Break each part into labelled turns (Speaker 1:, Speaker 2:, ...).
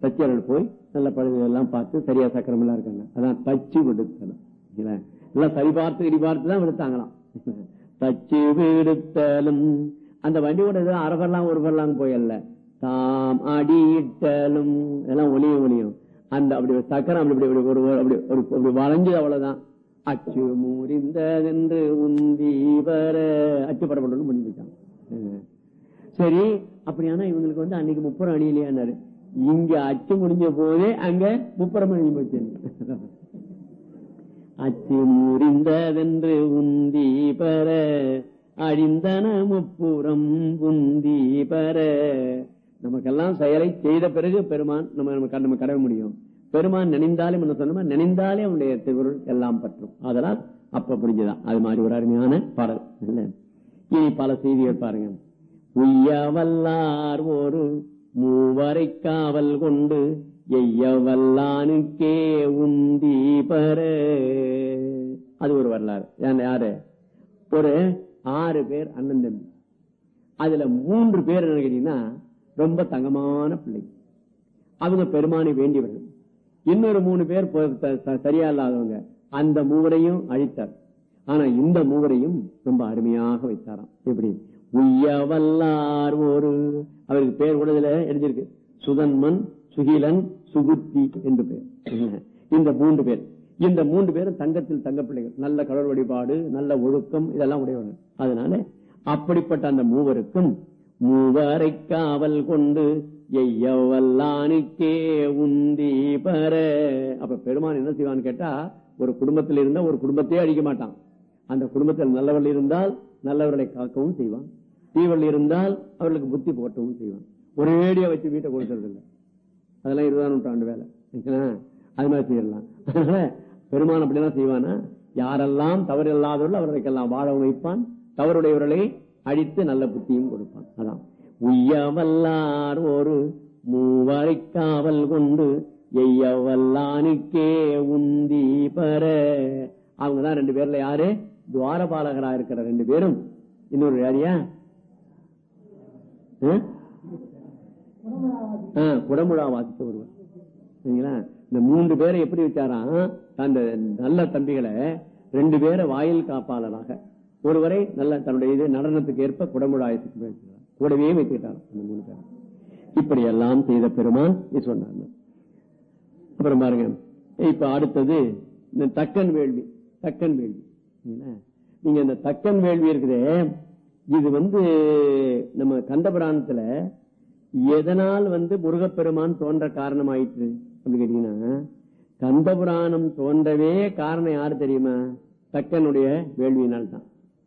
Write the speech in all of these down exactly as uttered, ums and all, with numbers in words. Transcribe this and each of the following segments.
Speaker 1: தச்சர்கள் போய் நல்ல பழுதுகள் பார்த்து சரியா சக்கரம் எல்லாம் இருக்காங்க. அதான் தச்சு விடுத்தலும். எல்லாம் சரி பார்த்து இடி பார்த்து தான் விடுத்தாங்களாம். தச்சு விடுத்தலும் அந்த வண்டியோட ஏதோ அரை பரலாம் ஒரு பரலாம் போயல்ல, தாம் அடியிட்டலும் எல்லாம் ஒளியும் ஒளியும் அந்த அப்படி சக்கரம் அப்படி ஒரு அப்படி அப்படி வளைஞ்சு அவ்வளவுதான். அச்சு முறிந்ததென்று உந்தி வர அச்சு படப்படணும் பண்ணி வச்சாங்க. சரி, அப்படியானா இவங்களுக்கு வந்து அன்னைக்கு முப்புறம் அணியிலையானாரு. இங்க அச்சு முடிஞ்ச போதே அங்க முப்புறம் அணி போச்சு. அச்சு முறிந்ததென்று உந்தி பெற அழிந்தன முப்புறம் உந்தி பெற. நமக்கெல்லாம் செயலை செய்த பிறகு பெருமான் நம்ம நம்ம கடவை முடியும். பெருமான் நினைந்தாலே என்ன சொன்ன நினைந்தாலே அவனுடைய திருவருள் எல்லாம் பற்றும். அதனால் அப்ப புரிஞ்சுதான். அது மாதிரி ஒரு அருமையான பாடல் இல்ல. இனி பல செய்திகள் பாருங்க. உய்யவல்லார் ஒரு மூவரை காவல் கொண்டு எய்யவல்லானுக்கே உந்தி பெற. அது ஒரு வரலாறு. யாரு? ஒரு ஆறு பேர் அண்ணன் தம்பி. அதுல மூன்று பேர் என்ன கேட்டீங்கன்னா ரொம்ப தங்கமான பிள்ளை. அவங்க பெருமானை வேண்டியவர்கள். இன்னொரு மூணு பேர் சரியா இல்லாதவங்க. அந்த மூவரையும் அழித்தார். ஆனா இந்த மூவரையும் ரொம்ப அருமையாக வைத்தாராம். எப்படி? உய்யவல்லார் ஒரு, அவருக்கு பேர் கூட இதுல எழுதியிருக்கு, சுதன்மன், சுகிலன், சுகுத்தி என்று பேர். இந்த மூன்று பேர் இந்த மூன்று பேரும் தங்கத்தில் தங்க பிள்ளைகள். நல்ல கடவுள் வழிபாடு, நல்ல ஒழுக்கம், இதெல்லாம் உடையவர்கள். அதனால அப்படிப்பட்ட அந்த மூவருக்கும் மூவரை காவல் கொண்டு எய்யவல்லானுக்கே உந்தி பெற. அப்ப பெருமான் என்ன செய்வான்னு கேட்டா, ஒரு குடும்பத்தில் இருந்தா ஒரு குடும்பத்தையே அழிக்க மாட்டான். அந்த குடும்பத்தில் நல்லவர்கள் இருந்தால் நல்லவர்களை காக்கவும் செய்வான், தீவர்கள் இருந்தால் அவர்களுக்கு புத்தி போட்டவும் செய்வான். ஒரேடியா வச்சு வீட்டை கொடுக்கறது இல்லை. அதெல்லாம் இருபதாம் நூற்றாண்டு வேலை. அது மாதிரி செய்யலாம். அதனால பெருமான் அப்படிதான் செய்வானா, யாரெல்லாம் தவறு இல்லாதவர்கள் அவர்களுக்கெல்லாம் வாழ வைப்பான், தவறுடையவர்களை அழித்து நல்ல புத்தியும் கொடுப்பான். அதான் உய்யவல்லார் ஒரு மூவரை காவல் கொண்டு எய்யவல்லானுக்கே உந்தி பெற. அவங்கதான் ரெண்டு பேர்ல யாரு? துவாரபாலகரா இருக்கிற ரெண்டு பேரும். இன்னொரு யாரியா? குடமுழா வாசித்த ஒருவர். சரிங்களா? இந்த மூன்று பேரை எப்படி வச்சாராம்? அந்த நல்ல தம்பிகளை ரெண்டு பேரை வாயில் காப்பாளராக, ஒருவரை நல்ல தன்னுடைய இது நடனத்துக்கு ஏற்ப குடமுழாயத்துக்கு கூடவே வைத்துக்கிட்டார். அந்த மூணு பேர் இப்படி எல்லாம் செய்த பெருமான் சொன்னார். அப்புறம் பாருங்க, இப்ப அடுத்தது இந்த தக்கன் வேள்வி. தக்கன் வேள்வி நீங்க இந்த தக்கன் வேள்வி இருக்குதே, இது வந்து நம்ம கந்தபுராணத்துல எதனால் வந்து முருகப்பெருமான் தோன்ற காரணம் ஆயிற்று அப்படின்னு கேட்டீங்கன்னா, கந்தபுராணம் தோன்றவே காரணம் யாரு தெரியுமா? தக்கனுடைய வேள்வியினால் தான்.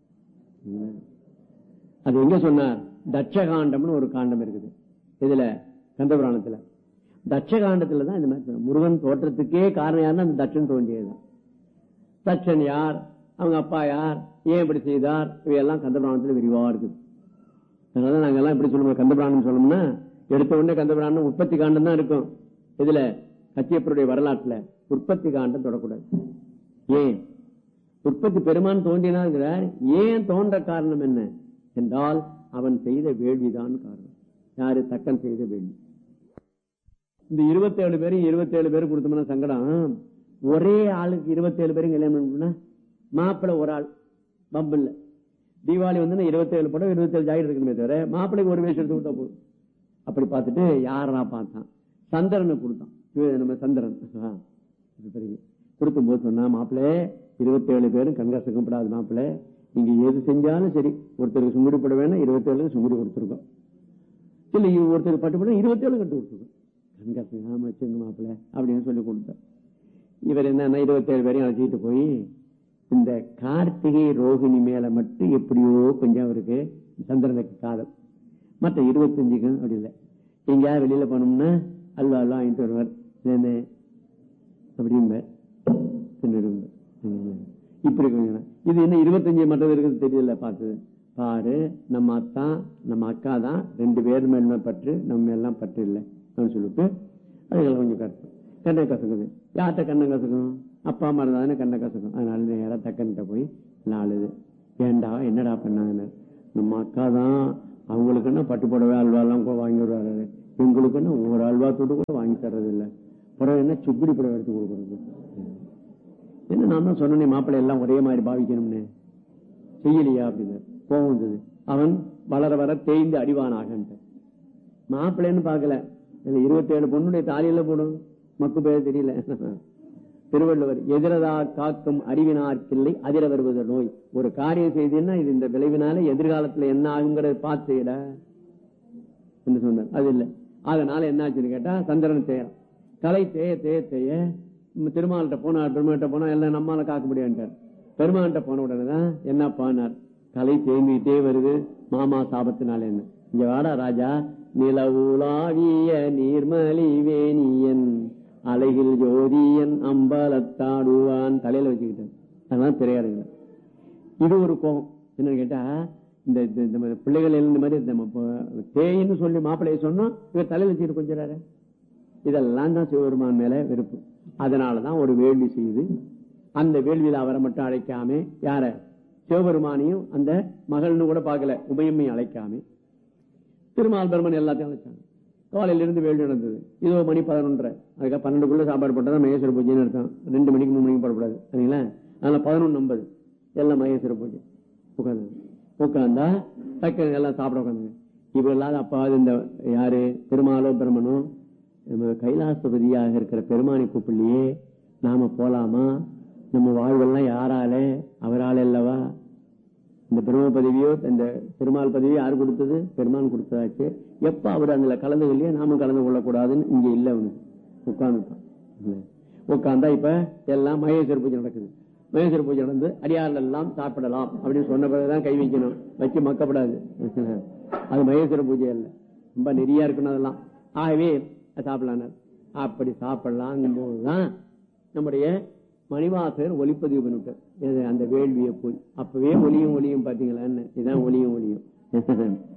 Speaker 1: அது எங்க சொன்னார்? தட்சகாண்டம்னு ஒரு காண்டம் இருக்குது இதுல கந்தபுராணத்துல. தட்சகாண்டத்துலதான் இந்த மாதிரி முருகன் தோற்றத்துக்கே காரணம் யாருன்னா அந்த தட்சன் தோன்றியதுதான். தட்சன் யார், அவங்க அப்பா யார், ஏன் இப்படி செய்தார், இவையெல்லாம் கந்தபுராணத்துல விரிவா இருக்குது. அதனால நாங்க எல்லாம் இப்படி சொல்லுவோம், கந்தபுராணம் சொல்லணும்னா எடுத்த உடனே கந்தபுராணம் உற்பத்தி காண்டம் தான் இருக்கும். இதுல கச்சியப்பருடைய வரலாற்றுல உற்பத்தி காண்டம் தொடக்கூடாது. ஏன்? உற்பத்தி பெருமான் தோன்றினா இருக்கிறார். ஏன் தோன்ற காரணம் என்ன என்றால் அவன் செய்த வேள்விதான் காரணம். யாரு? தக்கன் செய்த வேள்வி. இந்த இருபத்தி ஏழு பேரும் இருபத்தி ஏழு பேரும் கொடுத்தோம்னா சங்கடம். ஒரே ஆளுக்கு இருபத்தி ஏழு பேரும் கல்யாணம் பண்ணா மாப்பிள்ளை ஒரு ஆள் பம்பு இல்ல. தீபாவளி வந்து இருபத்தி ஏழு படம் இருபத்தி ஏழு ஜாயிரம் இருக்கணுமே தவிர மாப்பிள்ளைக்கு ஒரு வேஷம் எடுத்து கொடுத்தா போதும். அப்படி பார்த்துட்டு யாரா பார்த்தான்? சந்திரனுக்கு கொடுத்தான். நம்ம சந்திரன் கொடுக்கும் போது சொன்னா, மாப்பிள்ளை இருபத்தி ஏழு பேரும் கண்காசக்கப்படாது மாப்பிள்ளை, நீங்க எது செஞ்சாலும் சரி, ஒருத்தருக்கு சுங்குடி போட வேணா இருபத்தி ஏழு சுங்குடி கொடுத்துருக்கோம், இல்ல ஒருத்தருக்கு பட்டு போட இருபத்தி ஏழு கட்டு கொடுத்துருக்கோம், கண்காசு ஆமா வச்சுங்க மாப்பிள்ளை அப்படின்னு சொல்லி கொடுத்தார். இவர் என்ன இருபத்தி ஏழு பேரையும் அழைச்சிட்டு போய் இந்த கார்த்திகை ரோகிணி மேல மட்டும் எப்படியோ கொஞ்சம் அவருக்கு சந்திரனுக்கு காதல், மற்ற இருபத்தஞ்சுக்கும் அப்படி இல்லை. எங்கேயாவது வெளியில போனோம்னா அல்வா அல்வா வாங்கிட்டு வருவார் அப்படிம்ப இப்படி கொஞ்சம். இது என்ன இருபத்தஞ்சு மற்றது இருக்குது தெரியல. பார்த்து பாரு, நம்ம அத்தா நம்ம அக்கா தான் ரெண்டு பேர் மேலுமே பற்று, நம்ம எல்லாம் பற்று இல்லை அப்படின்னு சொல்லிட்டு அதுக்கெல்லாம் கொஞ்சம் கஷ்டம். கண்ணை கசக்குது. யார்கிட்ட கண்ணை கசக்கும்? அப்பா அம்மா இருந்தாதானே கண்ணை கசக்கும். அதனால நேரம் தக்கன்கிட்ட போய் நாலுது, ஏண்டா என்னடா பண்ணாங்கன்னு, நம்ம அக்கா தான் அவங்களுக்குன்னா பட்டு போடவே அல்வாலாம் வாங்கி வருவாரு, எங்களுக்குன்னு ஒரு அல்வா தூட்டு கூட வாங்கி தர்றது இல்லை. பிறகு என்ன சுக்குடி படம் எடுத்து கொடுக்கறது? என்ன நான் தான் சொன்னேன் மாப்பிள்ளை எல்லாம் ஒரே மாதிரி பாவிக்கணும்னு, செய்யலையா அப்படின்னு கோபம் வந்தது. அவன் வளர வர தேய்ந்து அடிவானாக. மாப்பிள்ளைன்னு பாக்கல, இருபத்தி ஏழு பொண்ணுடைய தாலியில போடும் மக்கு பேர் தெரியல. திருவள்ளுவர் எதிரதா காக்கும் அறிவினார்க்கில்லை அதிர வருவது நோய். ஒரு காரியம் செய்தீங்கன்னா இது இந்த விளைவினால எதிர்காலத்துல என்ன ஆகுங்கிறத பார்த்து செய்யட என்று சொன்னார். அது இல்லை. அதனால என்னாச்சுன்னு கேட்டா சந்திரன் தேயம் கலை தேய தேய தேய திருமால்கிட்ட போனார். பெருமாள்கிட்ட போனா எல்லாம் நம்மால காக்க முடியாண்டார். பெருமாள்கிட்ட போன உடனேதான் என்ன பானார், கலை தேங்கிட்டே வருது மாமா சாபத்தினால. என்ன இங்க வாடா ராஜா, நிலவுலாவிய நீர்மலி வேணியன் அழகில் ஜோதியன் அம்பலத்தாடுவான் தலையில வச்சுக்கிட்டேன். அதெல்லாம் திரையாடுங்க. இது ஒரு கோபம். என்னன்னு கேட்டா இந்த பிள்ளைகள் இந்த மாதிரி தேயின்னு சொல்லி மாப்பிள்ளைய சொன்னோம், இவர் தலையில வச்சுக்கிட்டு கொஞ்சம். இதெல்லாம் தான் சிவபெருமான் மேல வெறுப்பு. அதனாலதான் ஒரு வேள்வி செய்து அந்த வேள்வியில அவரை மட்டும் அழைக்காம, யார சிவபெருமானையும் அந்த மகள்னு கூட பார்க்கல, உமையம்மையும் அழைக்காம திருமால் பெருமன் எல்லாத்தையும் அழைச்சாங்க. காலையில இருந்து வேள்வி நடந்தது. இதோ மணி பதினொன்றரை, அதுக்காக பன்னெண்டுக்குள்ள சாப்பாடு போட்டதான் மகேஸ்வர பூஜைன்னு அர்த்தம். ரெண்டு மணிக்கு மூணு மணிக்கு போடக்கூடாது சரிங்களா. அதனால பதினொன்னு ஐம்பது எல்லாம் மகேஸ்வர பூஜை. உட்காந்து உட்காந்தா டக்கு எல்லாம் சாப்பிட உட்காந்துங்க. இப்ப இல்லாத அப்பாவது இந்த யாரு திருமாலோ பெருமனோ கைலாசபதியாக இருக்கிற பெருமானி கூப்பிடலையே, நாம போலாமா? நம்ம வாழ்வெல்லாம் யாராலே? அவரால் அல்லவா. இந்த பிரம்ம பதவியோ இந்த பெருமாள் பதவியோ யாரு கொடுத்தது? பெருமான் கொடுத்ததாச்சு. எப்ப அவர் அதுல கலந்து இல்லையே நாம கலந்து கொள்ளக்கூடாதுன்னு இங்க இல்ல. அவனுக்கு உட்காந்துட்டான். உட்காந்தா இப்ப எல்லாம் மகேஸ்வர பூஜை நடக்குது. மகேஸ்வர பூஜை நடந்து அடியார்கள் எல்லாம் சாப்பிடலாம் அப்படின்னு சொன்ன பிறகுதான் கை வைக்கணும், வச்சு மக்கப்படாது. அது மகேஸ்வர பூஜை அல்ல, ரொம்ப நெறியா இருக்கணும் அதெல்லாம். ஆகவே சாப்பிடலாம். அப்படி சாப்பிடலாம் போதுதான் நம்முடைய மணிவாசகர் ஒளிப்பதிவு பண்ணிவிட்டார் அந்த வேள்வியை போய். அப்பவே ஒலியும் ஒலியும் பாத்தீங்களா, இதுதான் ஒலியும் ஒலியும்.